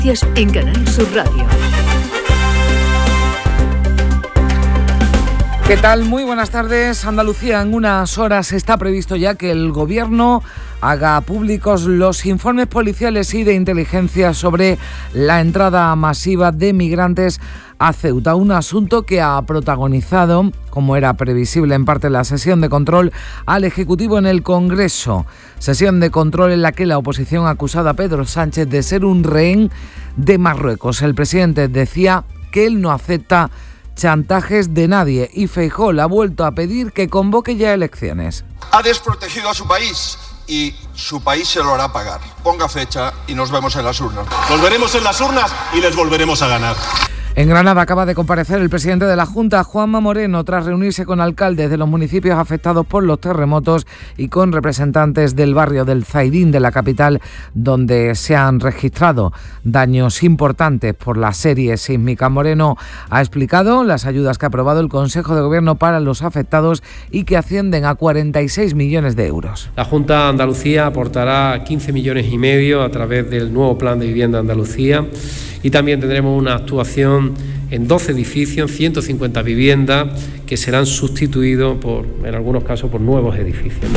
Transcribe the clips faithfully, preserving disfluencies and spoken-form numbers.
En Canal Sur Radio. ¿Qué tal? Muy buenas tardes. Andalucía, en unas horas está previsto ya que el Gobierno haga públicos los informes policiales y de inteligencia sobre la entrada masiva de migrantes a Ceuta, un asunto que ha protagonizado, como era previsible en parte, la sesión de control al Ejecutivo en el Congreso. Sesión de control en la que la oposición ha acusado a Pedro Sánchez de ser un rehén de Marruecos. El presidente decía que él no acepta chantajes de nadie y Feijóo le ha vuelto a pedir que convoque ya elecciones. Ha desprotegido a su país y su país se lo hará pagar. Ponga fecha y nos vemos en las urnas. Nos veremos en las urnas y les volveremos a ganar. En Granada acaba de comparecer el presidente de la Junta, Juanma Moreno, tras reunirse con alcaldes de los municipios afectados por los terremotos y con representantes del barrio del Zaidín de la capital, donde se han registrado daños importantes por la serie sísmica. Moreno ha explicado las ayudas que ha aprobado el Consejo de Gobierno para los afectados y que ascienden a cuarenta y seis millones de euros. La Junta de Andalucía aportará quince millones y medio a través del nuevo Plan de Vivienda Andalucía y también tendremos una actuación en doce edificios, ciento cincuenta viviendas que serán sustituidos por, en algunos casos, por nuevos edificios, ¿no?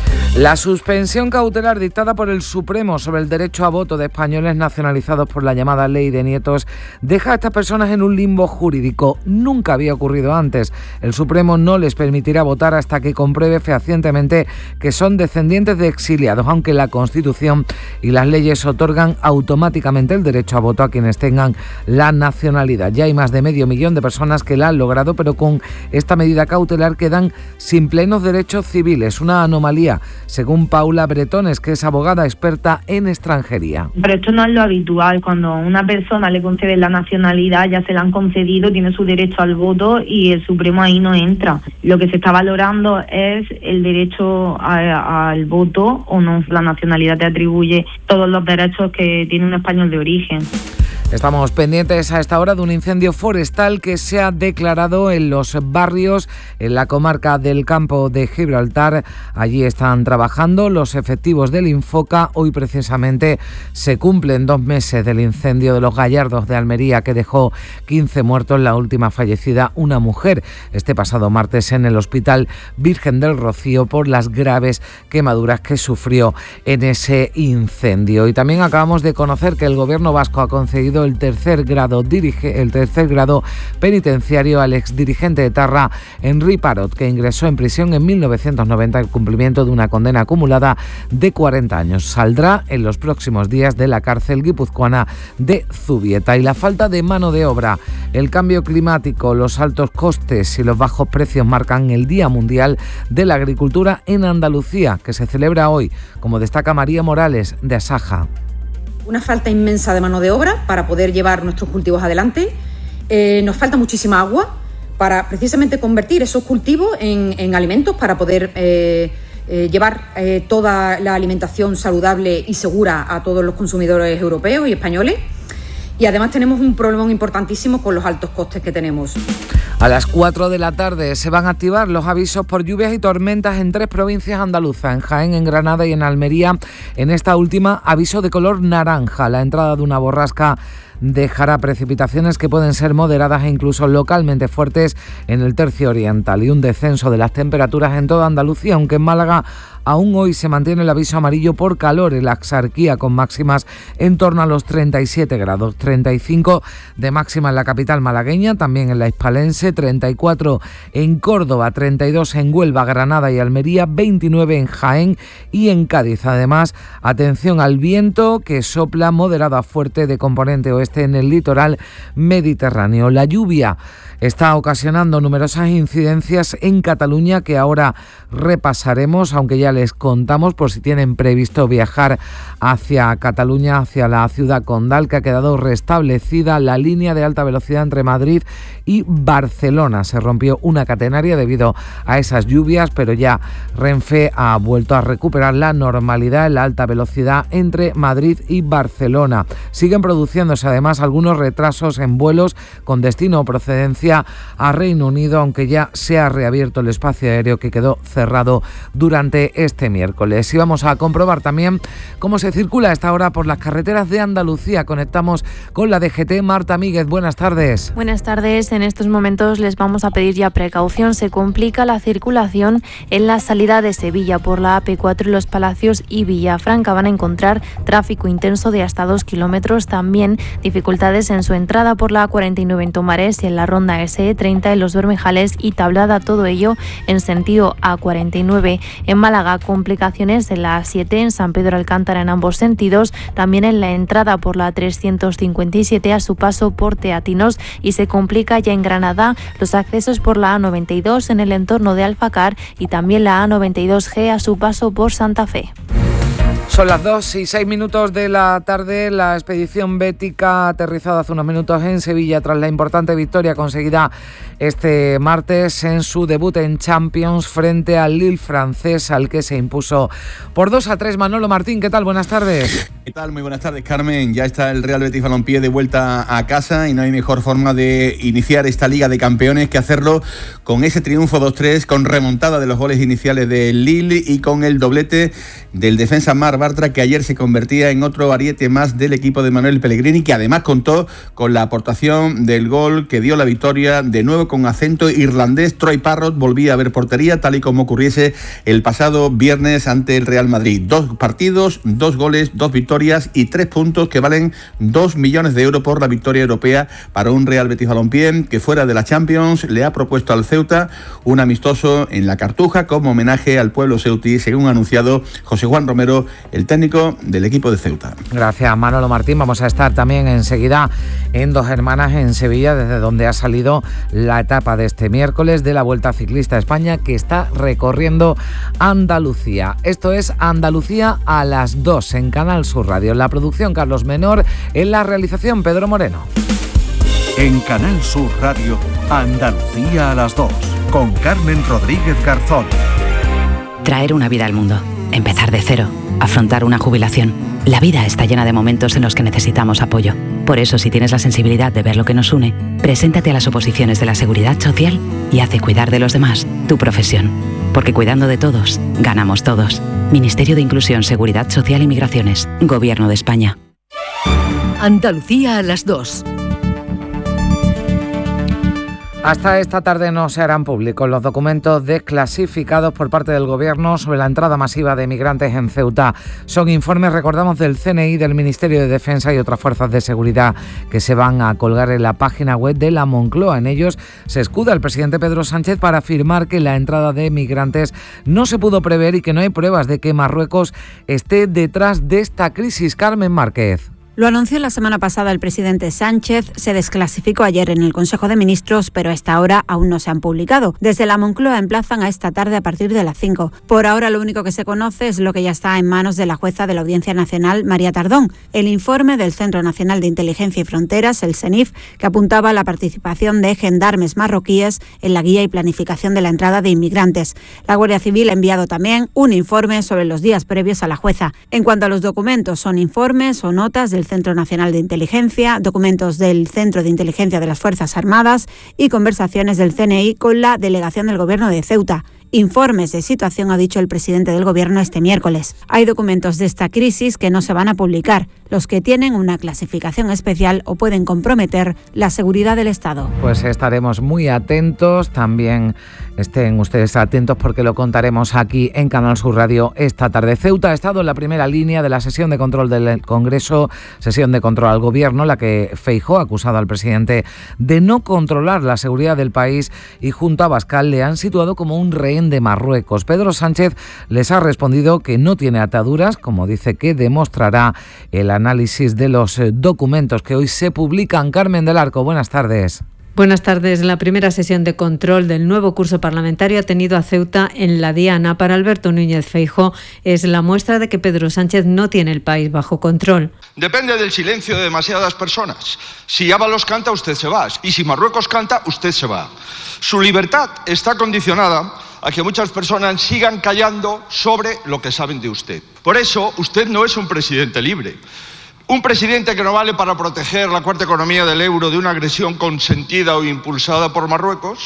La suspensión cautelar dictada por el Supremo sobre el derecho a voto de españoles nacionalizados por la llamada Ley de Nietos deja a estas personas en un limbo jurídico. Nunca había ocurrido antes. El Supremo no les permitirá votar hasta que compruebe fehacientemente que son descendientes de exiliados, aunque la Constitución y las leyes otorgan automáticamente el derecho a voto a quienes tengan la nacionalidad. Ya hay más de medio millón de personas que la han logrado, pero con esta medida cautelar quedan sin plenos derechos civiles, una anomalía, según Paula Bretones, que es abogada experta en extranjería. Pero esto no es lo habitual. Cuando a una persona le conceden la nacionalidad, ya se la han concedido, tiene su derecho al voto y el Supremo ahí no entra. Lo que se está valorando es el derecho a, al voto o no. La nacionalidad te atribuye todos los derechos que tiene un español de origen. Estamos pendientes a esta hora de un incendio forestal que se ha declarado en los barrios en la comarca del Campo de Gibraltar. Allí están trabajando los efectivos del Infoca. Hoy precisamente se cumplen dos meses del incendio de los Gallardos de Almería, que dejó quince muertos, la última fallecida una mujer este pasado martes en el Hospital Virgen del Rocío por las graves quemaduras que sufrió en ese incendio. Y también acabamos de conocer que el Gobierno vasco ha concedido el tercer grado dirige, el tercer grado penitenciario al exdirigente de Etarra, Henry Parot, que ingresó en prisión en mil novecientos noventa en cumplimiento de una condena acumulada de cuarenta años. Saldrá en los próximos días de la cárcel guipuzcoana de Zubieta. Y la falta de mano de obra, el cambio climático, los altos costes y los bajos precios marcan el Día Mundial de la Agricultura en Andalucía, que se celebra hoy, como destaca María Morales de Asaja. Una falta inmensa de mano de obra para poder llevar nuestros cultivos adelante. Eh, nos falta muchísima agua para precisamente convertir esos cultivos en, en alimentos para poder eh, eh, llevar eh, toda la alimentación saludable y segura a todos los consumidores europeos y españoles. Y además tenemos un problema importantísimo con los altos costes que tenemos. A las cuatro de la tarde se van a activar los avisos por lluvias y tormentas en tres provincias andaluzas, en Jaén, en Granada y en Almería. En esta última, aviso de color naranja. La entrada de una borrasca dejará precipitaciones que pueden ser moderadas e incluso localmente fuertes en el tercio oriental y un descenso de las temperaturas en toda Andalucía, aunque en Málaga aún hoy se mantiene el aviso amarillo por calor en la Axarquía, con máximas en torno a los treinta y siete grados, treinta y cinco de máxima en la capital malagueña, también en la hispalense, treinta y cuatro en Córdoba, treinta y dos en Huelva, Granada y Almería, veintinueve en Jaén y en Cádiz. Además, atención al viento que sopla moderado a fuerte de componente oeste en el litoral mediterráneo. La lluvia está ocasionando numerosas incidencias en Cataluña que ahora repasaremos, aunque ya les contamos por si tienen previsto viajar hacia Cataluña, hacia la ciudad condal, que ha quedado restablecida la línea de alta velocidad entre Madrid y Barcelona. Se rompió una catenaria debido a esas lluvias, pero ya Renfe ha vuelto a recuperar la normalidad en la alta velocidad entre Madrid y Barcelona. Siguen produciéndose además algunos retrasos en vuelos con destino o procedencia a Reino Unido, aunque ya se ha reabierto el espacio aéreo que quedó cerrado durante este miércoles. Y vamos a comprobar también cómo se circula a esta hora por las carreteras de Andalucía. Conectamos con la D G T. Marta Míguez, buenas tardes. Buenas tardes. En estos momentos les vamos a pedir ya precaución. Se complica la circulación en la salida de Sevilla por la A P cuatro y Los Palacios y Villafranca. Van a encontrar tráfico intenso de hasta dos kilómetros. También dificultades en su entrada por la A cuarenta y nueve en Tomares y en la ronda S E treinta en Los Bermejales y Tablada. Todo ello en sentido A cuarenta y nueve. En Málaga, complicaciones en la A siete en San Pedro Alcántara en ambos sentidos. También en la entrada por la A trescientos cincuenta y siete a su paso por Teatinos, y se complica ya en Granada los accesos por la A noventa y dos en el entorno de Alfacar y también la A noventa y dos G a su paso por Santa Fe. Son las dos y seis minutos de la tarde. La expedición bética ha aterrizado hace unos minutos en Sevilla tras la importante victoria conseguida este martes en su debut en Champions frente al Lille francés, al que se impuso por dos a tres. Manolo Martín, ¿qué tal? Buenas tardes. ¿Qué tal? Muy buenas tardes, Carmen. Ya está el Real Betis Balompié de vuelta a casa y no hay mejor forma de iniciar esta Liga de Campeones que hacerlo con ese triunfo dos tres, con remontada de los goles iniciales del Lille y con el doblete del defensa Marc Bartra, que ayer se convertía en otro ariete más del equipo de Manuel Pellegrini, que además contó con la aportación del gol que dio la victoria, de nuevo con acento irlandés. Troy Parrott volvía a ver portería, tal y como ocurriese el pasado viernes ante el Real Madrid. Dos partidos, dos goles, dos victorias y tres puntos que valen dos millones de euros por la victoria europea para un Real Betis Balompié que, fuera de la Champions, le ha propuesto al Ceuta un amistoso en la Cartuja como homenaje al pueblo ceutí, según ha anunciado José Juan Romero, el técnico del equipo de Ceuta. Gracias, Manolo Martín. Vamos a estar también enseguida en Dos Hermanas, en Sevilla, desde donde ha salido la etapa de este miércoles de la Vuelta Ciclista a España, que está recorriendo Andalucía. Esto es Andalucía a las dos en Canal Sur Radio. En la producción, Carlos Menor. En la realización, Pedro Moreno. En Canal Sur Radio, Andalucía a las dos, con Carmen Rodríguez Garzón. Traer una vida al mundo, empezar de cero, afrontar una jubilación. La vida está llena de momentos en los que necesitamos apoyo. Por eso, si tienes la sensibilidad de ver lo que nos une, preséntate a las oposiciones de la Seguridad Social y haz de cuidar de los demás tu profesión. Porque cuidando de todos, ganamos todos. Ministerio de Inclusión, Seguridad Social y Migraciones. Gobierno de España. Andalucía a las dos. Hasta esta tarde no se harán públicos los documentos desclasificados por parte del Gobierno sobre la entrada masiva de migrantes en Ceuta. Son informes, recordamos, del C N I, del Ministerio de Defensa y otras fuerzas de seguridad que se van a colgar en la página web de la Moncloa. En ellos se escuda el presidente Pedro Sánchez para afirmar que la entrada de migrantes no se pudo prever y que no hay pruebas de que Marruecos esté detrás de esta crisis. Carmen Márquez. Lo anunció la semana pasada el presidente Sánchez, se desclasificó ayer en el Consejo de Ministros, pero a esta hora aún no se han publicado. Desde la Moncloa emplazan a esta tarde a partir de las cinco. Por ahora lo único que se conoce es lo que ya está en manos de la jueza de la Audiencia Nacional, María Tardón, el informe del Centro Nacional de Inteligencia y Fronteras, el CENIF, que apuntaba a la participación de gendarmes marroquíes en la guía y planificación de la entrada de inmigrantes. La Guardia Civil ha enviado también un informe sobre los días previos a la jueza. En cuanto a los documentos, son informes o notas del Centro Nacional de Inteligencia, documentos del Centro de Inteligencia de las Fuerzas Armadas y conversaciones del C N I con la delegación del Gobierno de Ceuta. Informes de situación, ha dicho el presidente del Gobierno este miércoles. Hay documentos de esta crisis que no se van a publicar, los que tienen una clasificación especial o pueden comprometer la seguridad del Estado. Pues estaremos muy atentos, también estén ustedes atentos porque lo contaremos aquí en Canal Sur Radio esta tarde. Ceuta ha estado en la primera línea de la sesión de control del Congreso, sesión de control al Gobierno, la que Feijóo ha acusado al presidente de no controlar la seguridad del país y junto a Abascal le han situado como un rehén de Marruecos. Pedro Sánchez les ha respondido que no tiene ataduras, como dice que demostrará el análisis de los documentos que hoy se publican. Carmen del Arco, buenas tardes. Buenas tardes. La primera sesión de control del nuevo curso parlamentario ha tenido a Ceuta en la diana. Para Alberto Núñez Feijóo es la muestra de que Pedro Sánchez no tiene el país bajo control. Depende del silencio de demasiadas personas. Si Ábalos canta, usted se va. Y si Marruecos canta, usted se va. Su libertad está condicionada a que muchas personas sigan callando sobre lo que saben de usted. Por eso, usted no es un presidente libre. Un presidente que no vale para proteger la cuarta economía del euro de una agresión consentida o impulsada por Marruecos.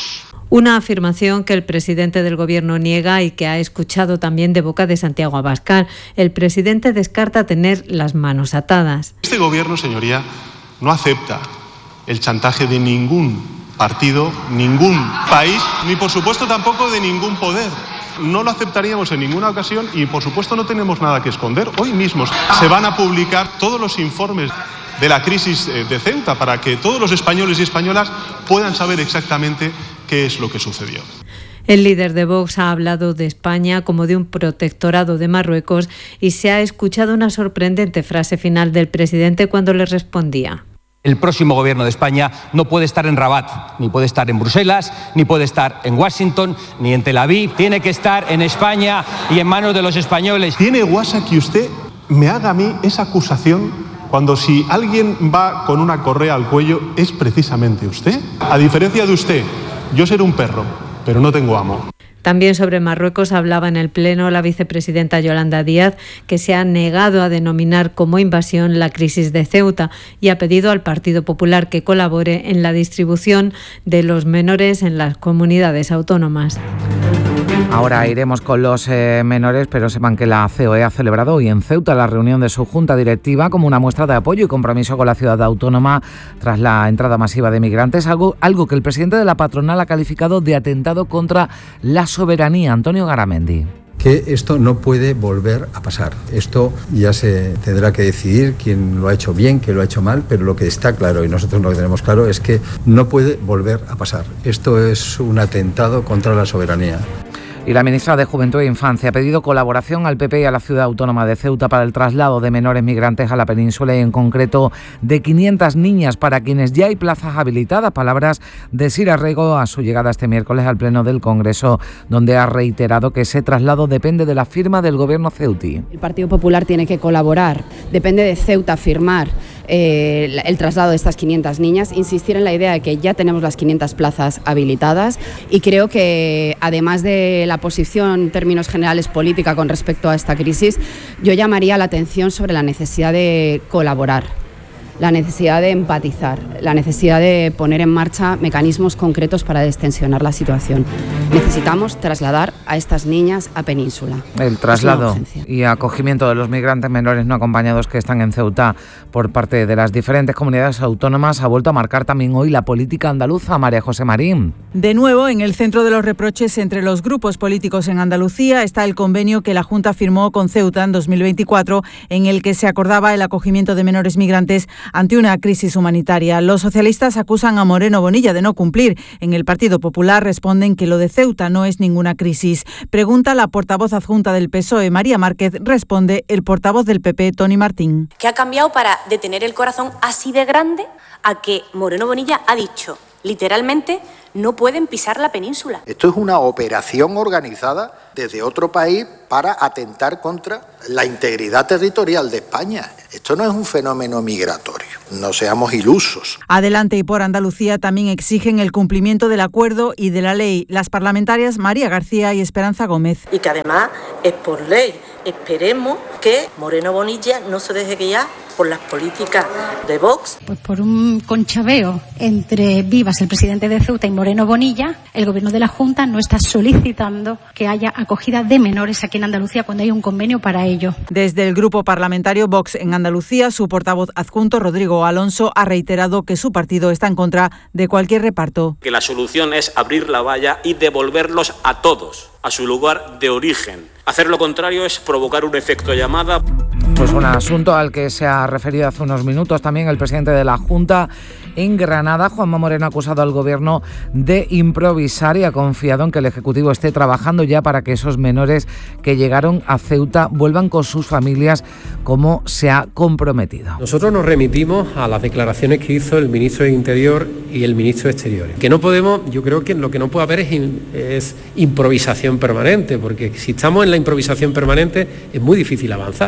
Una afirmación que el presidente del Gobierno niega y que ha escuchado también de boca de Santiago Abascal. El presidente descarta tener las manos atadas. Este Gobierno, señoría, no acepta el chantaje de ningún partido, ningún país, ni por supuesto tampoco de ningún poder. No lo aceptaríamos en ninguna ocasión y por supuesto no tenemos nada que esconder. Hoy mismo se van a publicar todos los informes de la crisis de Ceuta para que todos los españoles y españolas puedan saber exactamente qué es lo que sucedió. El líder de Vox ha hablado de España como de un protectorado de Marruecos y se ha escuchado una sorprendente frase final del presidente cuando le respondía. El próximo gobierno de España no puede estar en Rabat, ni puede estar en Bruselas, ni puede estar en Washington, ni en Tel Aviv. Tiene que estar en España y en manos de los españoles. ¿Tiene guasa que usted me haga a mí esa acusación cuando si alguien va con una correa al cuello es precisamente usted? A diferencia de usted, yo seré un perro, pero no tengo amo. También sobre Marruecos hablaba en el Pleno la vicepresidenta Yolanda Díaz, que se ha negado a denominar como invasión la crisis de Ceuta y ha pedido al Partido Popular que colabore en la distribución de los menores en las comunidades autónomas. Ahora iremos con los eh, menores, pero sepan que la C O E ha celebrado hoy en Ceuta la reunión de su junta directiva como una muestra de apoyo y compromiso con la ciudad autónoma tras la entrada masiva de migrantes, algo, algo que el presidente de la patronal ha calificado de atentado contra la soberanía. Antonio Garamendi. Que esto no puede volver a pasar. Esto ya se tendrá que decidir quién lo ha hecho bien, quién lo ha hecho mal, pero lo que está claro, y nosotros lo que tenemos claro, es que no puede volver a pasar. Esto es un atentado contra la soberanía. Y la ministra de Juventud e Infancia ha pedido colaboración al P P y a la ciudad autónoma de Ceuta para el traslado de menores migrantes a la península y en concreto de quinientas niñas para quienes ya hay plazas habilitadas. Palabras de Sira Rego a su llegada este miércoles al Pleno del Congreso, donde ha reiterado que ese traslado depende de la firma del Gobierno ceutí. El Partido Popular tiene que colaborar, depende de Ceuta firmar eh, el traslado de estas quinientas niñas, insistir en la idea de que ya tenemos las quinientas plazas habilitadas y creo que además de la posición en términos generales política con respecto a esta crisis, yo llamaría la atención sobre la necesidad de colaborar, la necesidad de empatizar, la necesidad de poner en marcha mecanismos concretos para destensionar la situación. Necesitamos trasladar a estas niñas a Península. El traslado y acogimiento de los migrantes menores no acompañados que están en Ceuta por parte de las diferentes comunidades autónomas ha vuelto a marcar también hoy la política andaluza. María José Marín. De nuevo, en el centro de los reproches entre los grupos políticos en Andalucía está el convenio que la Junta firmó con Ceuta en dos mil veinticuatro, en el que se acordaba el acogimiento de menores migrantes ante una crisis humanitaria. Los socialistas acusan a Moreno Bonilla de no cumplir. En el Partido Popular responden que lo de Ceuta no es ninguna crisis. Pregunta la portavoz adjunta del P S O E, María Márquez, responde el portavoz del P P, Tony Martín. ¿Qué ha cambiado para detener el corazón así de grande a que Moreno Bonilla ha dicho, literalmente, no pueden pisar la península? Esto es una operación organizada desde otro país para atentar contra la integridad territorial de España. Esto no es un fenómeno migratorio, no seamos ilusos. Adelante y por Andalucía también exigen el cumplimiento del acuerdo y de la ley. Las parlamentarias María García y Esperanza Gómez. Y que además es por ley. Esperemos que Moreno Bonilla no se deje guiar por las políticas de Vox. Pues por un conchabeo entre Vivas, el presidente de Ceuta, y Moreno Bonilla, el Gobierno de la Junta no está solicitando que haya acogida de menores aquí en Andalucía cuando hay un convenio para ello. Desde el grupo parlamentario Vox en Andalucía, su portavoz adjunto, Rodrigo Alonso, ha reiterado que su partido está en contra de cualquier reparto. Que la solución es abrir la valla y devolverlos a todos a su lugar de origen. Hacer lo contrario es provocar un efecto llamada. Pues un asunto al que se ha referido hace unos minutos también el presidente de la Junta en Granada. Juanma Moreno ha acusado al Gobierno de improvisar y ha confiado en que el Ejecutivo esté trabajando ya para que esos menores que llegaron a Ceuta vuelvan con sus familias como se ha comprometido. Nosotros nos remitimos a las declaraciones que hizo el ministro de Interior y el ministro de Exteriores. Que no podemos, yo creo que lo que no puede haber es, es improvisación permanente, porque si estamos en la improvisación permanente es muy difícil avanzar.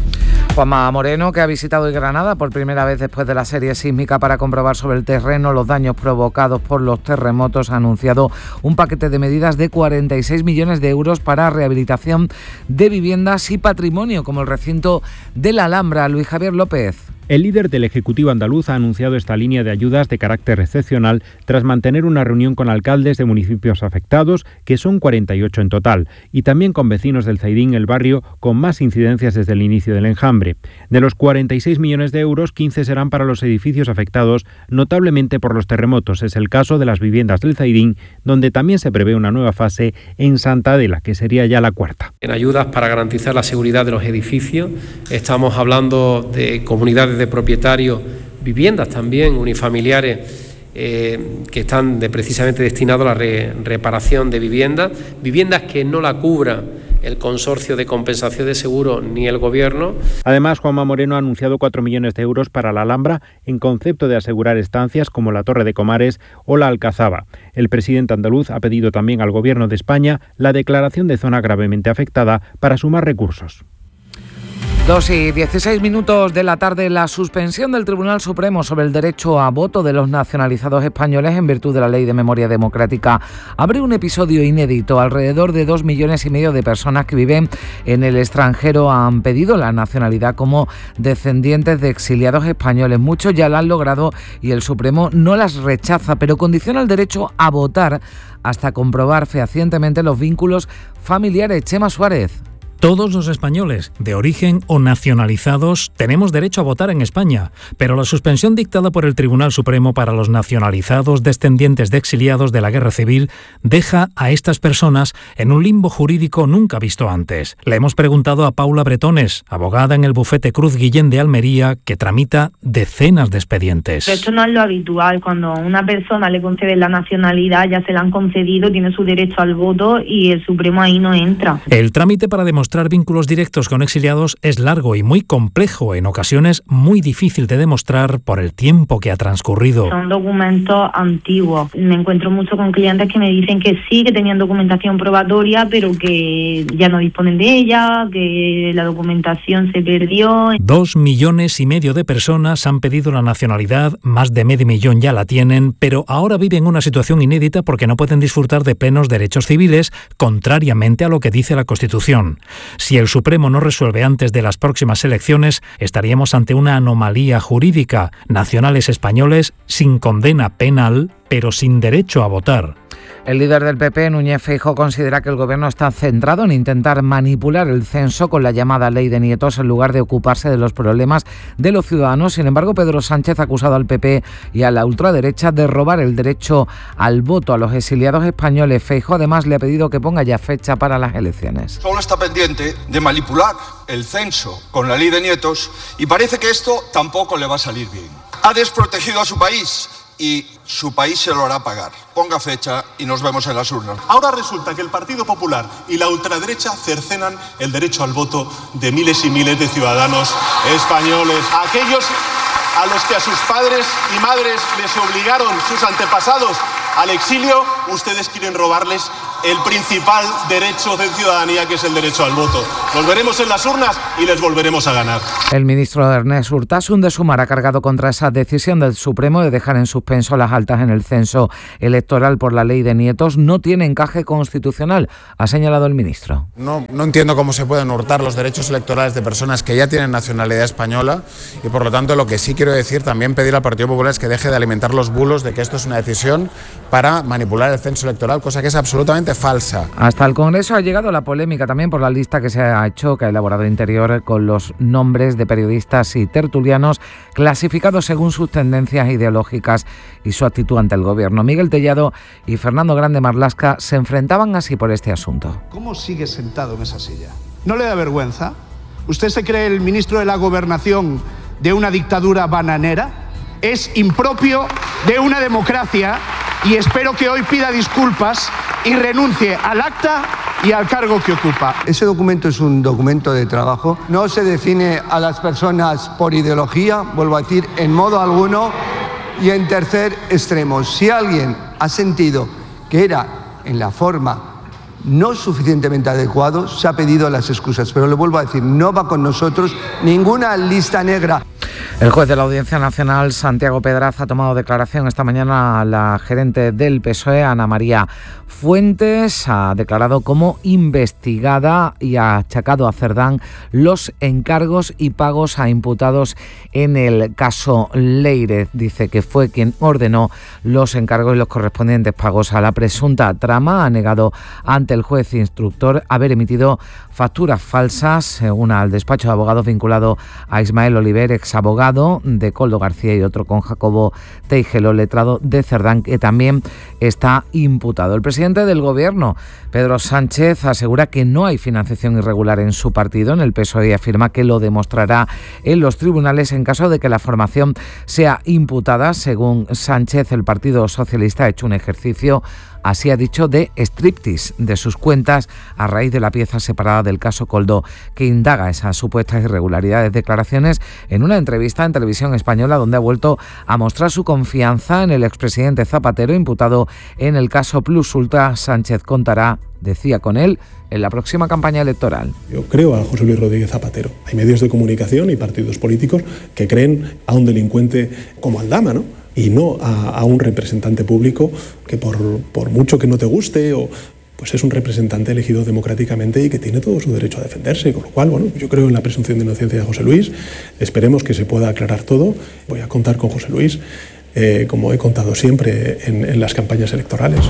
Juanma Moreno, que ha visitado hoy Granada por primera vez después de la serie sísmica para comprobar sobre el terreno los daños provocados por los terremotos, ha anunciado un paquete de medidas de cuarenta y seis millones de euros para rehabilitación de viviendas y patrimonio, como el recinto de la Alhambra. Luis Javier López. El líder del Ejecutivo andaluz ha anunciado esta línea de ayudas de carácter excepcional tras mantener una reunión con alcaldes de municipios afectados, que son cuarenta y ocho en total, y también con vecinos del Zaidín, el barrio con más incidencias desde el inicio del enjambre. De los cuarenta y seis millones de euros, quince serán para los edificios afectados notablemente por los terremotos. Es el caso de las viviendas del Zaidín, donde también se prevé una nueva fase en Santa Adela, que sería ya la cuarta. En ayudas para garantizar la seguridad de los edificios, estamos hablando de comunidades de propietarios, viviendas también unifamiliares eh, que están de, precisamente destinados a la re, reparación de viviendas, viviendas que no la cubra el consorcio de compensación de seguro ni el Gobierno. Además, Juanma Moreno ha anunciado cuatro millones de euros para la Alhambra en concepto de asegurar estancias como la Torre de Comares o la Alcazaba. El presidente andaluz ha pedido también al Gobierno de España la declaración de zona gravemente afectada para sumar recursos. Dos y dieciséis minutos de la tarde, la suspensión del Tribunal Supremo sobre el derecho a voto de los nacionalizados españoles en virtud de la Ley de Memoria Democrática abre un episodio inédito. Alrededor de dos millones y medio de personas que viven en el extranjero han pedido la nacionalidad como descendientes de exiliados españoles. Muchos ya la han logrado y el Supremo no las rechaza, pero condiciona el derecho a votar hasta comprobar fehacientemente los vínculos familiares. Chema Suárez. Todos los españoles, de origen o nacionalizados, tenemos derecho a votar en España, pero la suspensión dictada por el Tribunal Supremo para los nacionalizados descendientes de exiliados de la Guerra Civil deja a estas personas en un limbo jurídico nunca visto antes. Le hemos preguntado a Paula Bretones, abogada en el bufete Cruz Guillén de Almería, que tramita decenas de expedientes. Esto no es lo habitual. Cuando a una persona le conceden la nacionalidad, ya se la han concedido, tiene su derecho al voto y el Supremo ahí no entra. El trámite para demostrar vínculos directos con exiliados es largo y muy complejo, en ocasiones muy difícil de demostrar por el tiempo que ha transcurrido. Son documentos antiguos. Me encuentro mucho con clientes que me dicen que sí, que tenían documentación probatoria, pero que ya no disponen de ella, que la documentación se perdió. Dos millones y medio de personas han pedido la nacionalidad, más de medio millón ya la tienen, pero ahora viven una situación inédita porque no pueden disfrutar de plenos derechos civiles, contrariamente a lo que dice la Constitución. Si el Supremo no resuelve antes de las próximas elecciones, estaríamos ante una anomalía jurídica. Nacionales españoles sin condena penal, pero sin derecho a votar. El líder del P P, Núñez Feijóo, considera que el Gobierno está centrado en intentar manipular el censo con la llamada Ley de Nietos en lugar de ocuparse de los problemas de los ciudadanos. Sin embargo, Pedro Sánchez ha acusado al P P y a la ultraderecha de robar el derecho al voto a los exiliados españoles. Feijóo además le ha pedido que ponga ya fecha para las elecciones. Solo está pendiente de manipular el censo con la Ley de Nietos y parece que esto tampoco le va a salir bien. Ha desprotegido a su país y su país se lo hará pagar. Ponga fecha y nos vemos en las urnas. Ahora resulta que el Partido Popular y la ultraderecha cercenan el derecho al voto de miles y miles de ciudadanos españoles. Aquellos a los que a sus padres y madres les obligaron sus antepasados al exilio, ustedes quieren robarles el principal derecho de ciudadanía, que es el derecho al voto. Nos veremos en las urnas y les volveremos a ganar. El ministro Ernest Urtasun de Sumar ha cargado contra esa decisión del Supremo de dejar en suspenso las altas en el censo electoral por la Ley de Nietos. No tiene encaje constitucional, ha señalado el ministro. No, no entiendo cómo se pueden hurtar los derechos electorales de personas que ya tienen nacionalidad española y, por lo tanto, lo que sí quiero decir, también pedir al Partido Popular es que deje de alimentar los bulos de que esto es una decisión para manipular el censo electoral, cosa que es absolutamente falsa. Hasta el Congreso ha llegado la polémica también por la lista que se ha hecho, que ha elaborado Interior, con los nombres de periodistas y tertulianos clasificados según sus tendencias ideológicas y su actitud ante el Gobierno. Miguel Tellado y Fernando Grande Marlasca se enfrentaban así por este asunto. ¿Cómo sigue sentado en esa silla? ¿No le da vergüenza? ¿Usted se cree el ministro de la Gobernación de una dictadura bananera? Es impropio de una democracia y espero que hoy pida disculpas y renuncie al acta y al cargo que ocupa. Ese documento es un documento de trabajo. No se define a las personas por ideología, vuelvo a decir, en modo alguno. Y en tercer extremo, si alguien ha sentido que era en la forma no suficientemente adecuado, se ha pedido las excusas. Pero le vuelvo a decir, no va con nosotros ninguna lista negra. El juez de la Audiencia Nacional, Santiago Pedraz, ha tomado declaración esta mañana a la gerente del P S O E, Ana María Fuentes. Ha declarado como investigada y ha achacado a Cerdán los encargos y pagos a imputados en el caso Leire. Dice que fue quien ordenó los encargos y los correspondientes pagos a la presunta trama. Ha negado ante el juez instructor haber emitido facturas falsas, una al despacho de abogados vinculado a Ismael Oliver, exabogado de Coldo García, y otro con Jacobo Teijelo, letrado de Cerdán, que también está imputado. El presidente del Gobierno, Pedro Sánchez, asegura que no hay financiación irregular en su partido, en el P S O E, y afirma que lo demostrará en los tribunales en caso de que la formación sea imputada. Según Sánchez, el Partido Socialista ha hecho un ejercicio, así ha dicho, de striptease de sus cuentas a raíz de la pieza separada del caso Coldo que indaga esas supuestas irregularidades. Declaraciones en una entrevista en Televisión Española, donde ha vuelto a mostrar su confianza en el expresidente Zapatero, imputado en el caso Plus Ultra. Sánchez contará, decía, con él en la próxima campaña electoral. Yo creo a José Luis Rodríguez Zapatero. Hay medios de comunicación y partidos políticos que creen a un delincuente como Aldama, ¿no? Y no a, a un representante público que por, por mucho que no te guste, o pues es un representante elegido democráticamente y que tiene todo su derecho a defenderse. Con lo cual, bueno, yo creo en la presunción de inocencia de José Luis. Esperemos que se pueda aclarar todo. Voy a contar con José Luis, eh, como he contado siempre en, en las campañas electorales.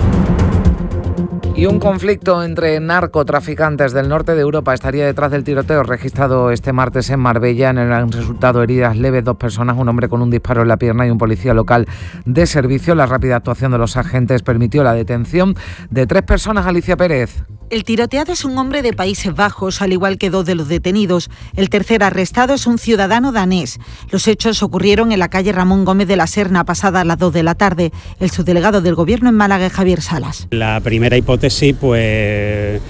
Y un conflicto entre narcotraficantes del norte de Europa estaría detrás del tiroteo registrado este martes en Marbella. En el han resultado heridas leves dos personas, un hombre con un disparo en la pierna y un policía local de servicio. La rápida actuación de los agentes permitió la detención de tres personas. Alicia Pérez. El tiroteado es un hombre de Países Bajos, al igual que dos de los detenidos. El tercer arrestado es un ciudadano danés. Los hechos ocurrieron en la calle Ramón Gómez de la Serna, pasadas las dos de la tarde. El subdelegado del Gobierno en Málaga, Javier Salas. La primera hipótesis pues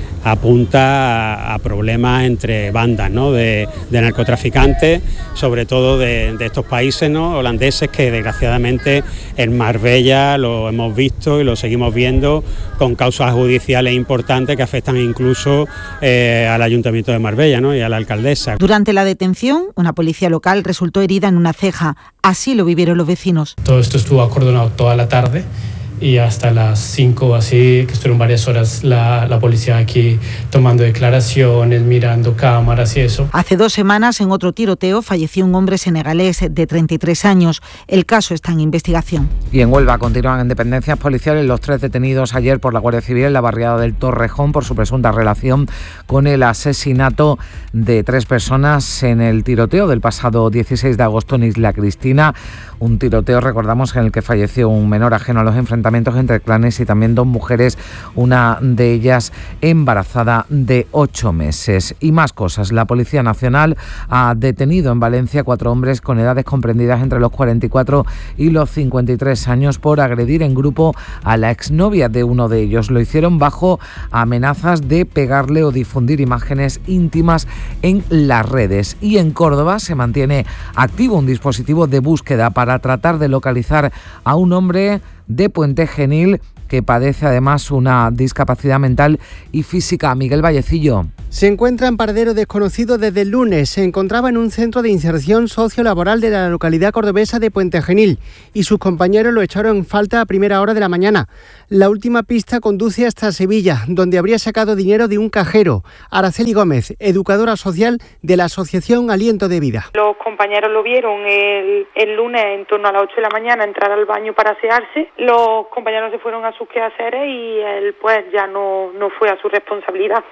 apunta a, a problemas entre bandas, ¿no? de, de narcotraficantes, sobre todo de, de estos países, ¿no? holandeses, que desgraciadamente en Marbella lo hemos visto y lo seguimos viendo, con causas judiciales importantes que afectan incluso eh, al Ayuntamiento de Marbella, ¿no? y a la alcaldesa. Durante la detención, una policía local resultó herida en una ceja. Así lo vivieron los vecinos. Todo esto estuvo acordonado toda la tarde y hasta las cinco o así, que estuvieron varias horas la, la policía aquí tomando declaraciones, mirando cámaras y eso. Hace dos semanas, en otro tiroteo, falleció un hombre senegalés de treinta y tres años. El caso está en investigación. Y en Huelva continúan en dependencias policiales los tres detenidos ayer por la Guardia Civil en la barriada del Torrejón por su presunta relación con el asesinato de tres personas en el tiroteo del pasado dieciséis de agosto en Isla Cristina. Un tiroteo, recordamos, en el que falleció un menor ajeno a los enfrentamientos entre clanes y también dos mujeres, una de ellas embarazada de ocho meses. Y más cosas. La Policía Nacional ha detenido en Valencia cuatro hombres con edades comprendidas entre los cuarenta y cuatro y los cincuenta y tres años por agredir en grupo a la exnovia de uno de ellos. Lo hicieron bajo amenazas de pegarle o difundir imágenes íntimas en las redes. Y en Córdoba se mantiene activo un dispositivo de búsqueda para tratar de localizar a un hombre de Puente Genil que padece además una discapacidad mental y física. Miguel Vallecillo. Se encuentra en paradero desconocido desde el lunes. Se encontraba en un centro de inserción sociolaboral de la localidad cordobesa de Puente Genil y sus compañeros lo echaron en falta a primera hora de la mañana. La última pista conduce hasta Sevilla, donde habría sacado dinero de un cajero. Araceli Gómez, educadora social de la Asociación Aliento de Vida. Los compañeros lo vieron el, el lunes en torno a las ocho de la mañana entrar al baño para asearse. Los compañeros se fueron a sus quehaceres y él pues ya no, no fue a su responsabilidad.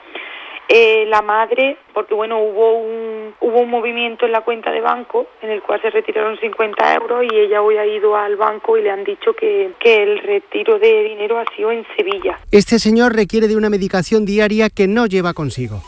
Eh, la madre, porque bueno, hubo un hubo un movimiento en la cuenta de banco en el cual se retiraron cincuenta euros y ella hoy ha ido al banco y le han dicho que, que el retiro de dinero ha sido en Sevilla. Este señor requiere de una medicación diaria que no lleva consigo.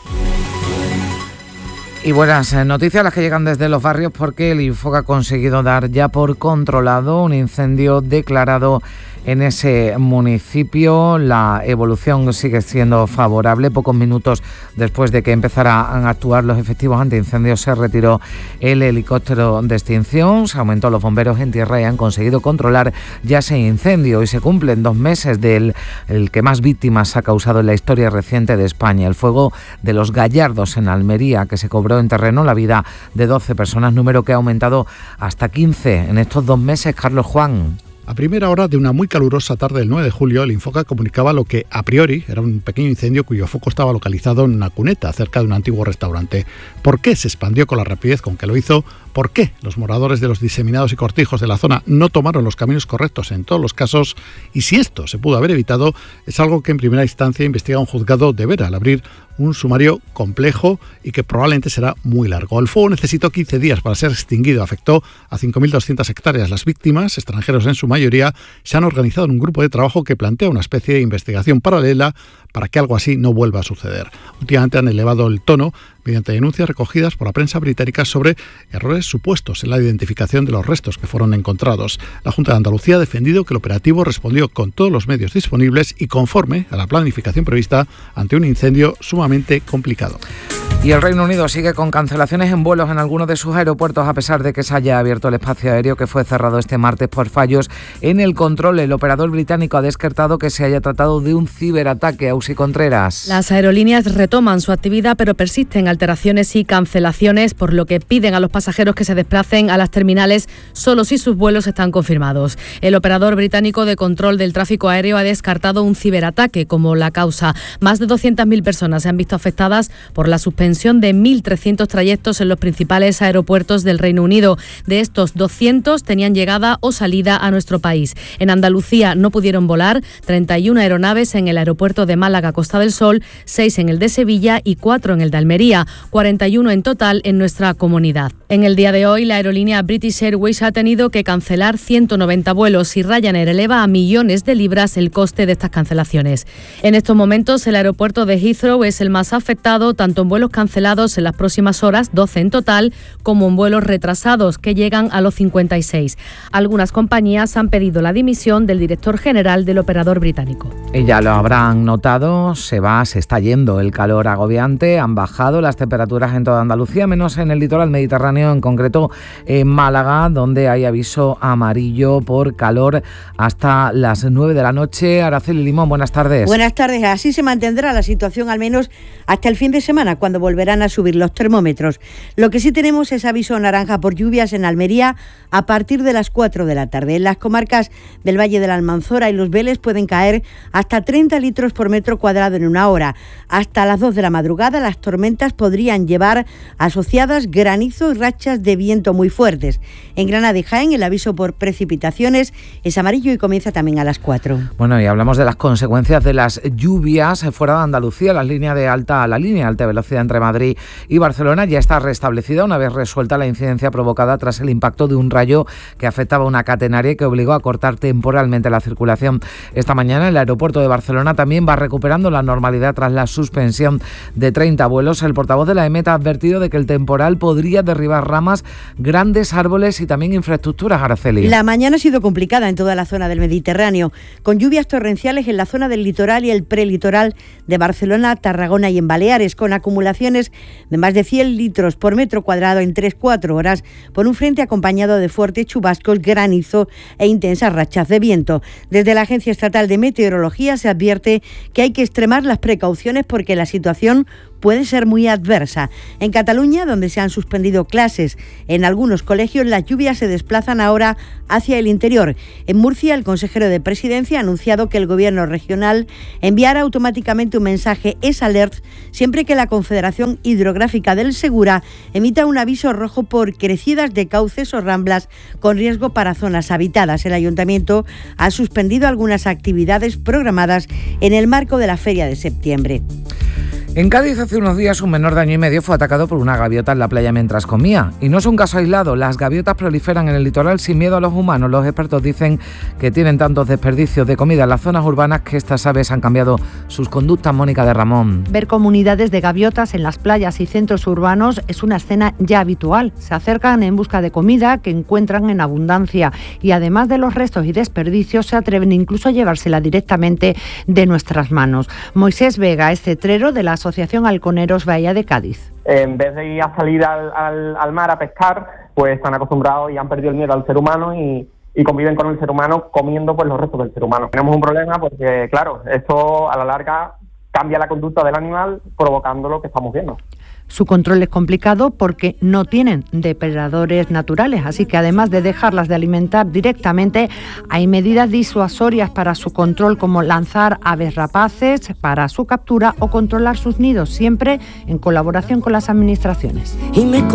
Y buenas noticias las que llegan desde los barrios, porque el Infoca ha conseguido dar ya por controlado un incendio declarado en ese municipio. La evolución sigue siendo favorable. Pocos minutos después de que empezaran a actuar los efectivos antiincendios, se retiró el helicóptero de extinción, se aumentó los bomberos en tierra y han conseguido controlar ya ese incendio. Y se cumplen dos meses del el que más víctimas ha causado en la historia reciente de España, el fuego de los Gallardos en Almería, que se cobró cobró en terreno la vida de doce personas, número que ha aumentado hasta quince en estos dos meses. Carlos Juan. A primera hora de una muy calurosa tarde del nueve de julio, el Infoca comunicaba lo que a priori era un pequeño incendio cuyo foco estaba localizado en una cuneta cerca de un antiguo restaurante. ¿Por qué se expandió con la rapidez con que lo hizo? ¿Por qué los moradores de los diseminados y cortijos de la zona no tomaron los caminos correctos en todos los casos? Y si esto se pudo haber evitado, es algo que en primera instancia investiga un juzgado de Vera al abrir un sumario complejo y que probablemente será muy largo. El fuego necesitó quince días para ser extinguido. Afectó a cinco mil doscientas hectáreas. Las víctimas, extranjeros en su mayoría, se han organizado en un grupo de trabajo que plantea una especie de investigación paralela para que algo así no vuelva a suceder. Últimamente han elevado el tono mediante denuncias recogidas por la prensa británica sobre errores supuestos en la identificación de los restos que fueron encontrados. La Junta de Andalucía ha defendido que el operativo respondió con todos los medios disponibles y conforme a la planificación prevista ante un incendio sumamente complicado. Y el Reino Unido sigue con cancelaciones en vuelos en algunos de sus aeropuertos a pesar de que se haya abierto el espacio aéreo que fue cerrado este martes por fallos en el control. El operador británico ha descartado que se haya tratado de un ciberataque. Ausi Contreras. Las aerolíneas retoman su actividad, pero persisten alteraciones y cancelaciones, por lo que piden a los pasajeros que se desplacen a las terminales solo si sus vuelos están confirmados. El operador británico de control del tráfico aéreo ha descartado un ciberataque como la causa. Más de doscientas mil personas se han visto afectadas por la suspensión de mil trescientos trayectos en los principales aeropuertos del Reino Unido. De estos, doscientos tenían llegada o salida a nuestro país. En Andalucía no pudieron volar treinta y una aeronaves en el aeropuerto de Málaga Costa del Sol, seis en el de Sevilla y cuatro en el de Almería, cuarenta y uno en total en nuestra comunidad. En el día de hoy, la aerolínea British Airways ha tenido que cancelar ciento noventa vuelos y Ryanair eleva a millones de libras el coste de estas cancelaciones. En estos momentos, el aeropuerto de Heathrow es el más afectado, tanto en vuelos cancelados en las próximas horas, doce en total, como en vuelos retrasados, que llegan a los cincuenta y seis. Algunas compañías han pedido la dimisión del director general del operador británico. Y ya lo habrán notado, se va, se está yendo el calor agobiante, han bajado las temperaturas en toda Andalucía, menos en el litoral mediterráneo, en concreto en Málaga, donde hay aviso amarillo por calor hasta las nueve de la noche. Araceli Limón, buenas tardes. Buenas tardes, así se mantendrá la situación al menos hasta el fin de semana, cuando volverán a subir los termómetros. Lo que sí tenemos es aviso naranja por lluvias en Almería a partir de las cuatro de la tarde. En las comarcas del Valle de la Almanzora y Los Vélez pueden caer hasta treinta litros por metro cuadrado en una hora. Hasta las dos de la madrugada las tormentas podrían llevar asociadas granizo y rachas de viento muy fuertes. En Granada y Jaén el aviso por precipitaciones es amarillo y comienza también a las cuatro. Bueno, y hablamos de las consecuencias de las lluvias fuera de Andalucía. La línea de alta, la línea de alta velocidad entre Madrid y Barcelona ya está restablecida una vez resuelta la incidencia provocada tras el impacto de un rayo que afectaba una catenaria y que obligó a cortar temporalmente la circulación. Esta mañana el aeropuerto de Barcelona también va recuperando la normalidad tras la suspensión de treinta vuelos. El portavoz de la EMET ha advertido de que el temporal podría derribar ramas, grandes árboles y también infraestructuras. Araceli. La mañana ha sido complicada en toda la zona del Mediterráneo, con lluvias torrenciales en la zona del litoral y el prelitoral de Barcelona, Tarragona y en Baleares, con acumulaciones de más de cien litros por metro cuadrado en tres a cuatro horas, por un frente acompañado de fuertes chubascos, granizo e intensas rachas de viento. Desde la Agencia Estatal de Meteorología se advierte que hay que extremar las precauciones porque la situación puede ser muy adversa. En Cataluña, donde se han suspendido clases en algunos colegios, las lluvias se desplazan ahora hacia el interior. En Murcia, el consejero de Presidencia ha anunciado que el gobierno regional enviará automáticamente un mensaje S Alert siempre que la Confederación Hidrográfica del Segura emita un aviso rojo por crecidas de cauces o ramblas con riesgo para zonas habitadas. El ayuntamiento ha suspendido algunas actividades programadas en el marco de la Feria de septiembre. En Cádiz hace unos días un menor de año y medio fue atacado por una gaviota en la playa mientras comía. Y no es un caso aislado, las gaviotas proliferan en el litoral sin miedo a los humanos. Los expertos dicen que tienen tantos desperdicios de comida en las zonas urbanas que estas aves han cambiado sus conductas. Mónica de Ramón. Ver comunidades de gaviotas en las playas y centros urbanos es una escena ya habitual. Se acercan en busca de comida que encuentran en abundancia y además de los restos y desperdicios se atreven incluso a llevársela directamente de nuestras manos. Moisés Vega es cetrero de la Asociación Halconeros Bahía de Cádiz. En vez de ir a salir al, al, al mar a pescar, pues están acostumbrados y han perdido el miedo al ser humano y, y conviven con el ser humano comiendo pues los restos del ser humano. Tenemos un problema porque, claro, esto a la larga cambia la conducta del animal, provocando lo que estamos viendo. Su control es complicado porque no tienen depredadores naturales, así que además de dejarlas de alimentar directamente, hay medidas disuasorias para su control, como lanzar aves rapaces para su captura o controlar sus nidos, siempre en colaboración con las administraciones.